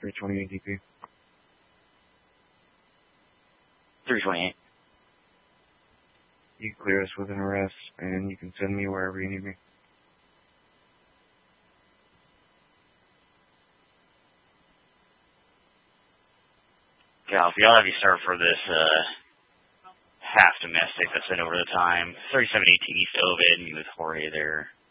328 DP. 328. You can clear us with an arrest, and you can send me wherever you need me. Cal, if y'all have you start for this half domestic that's been over the time, 3718 East Ovid, and you with Jorge there.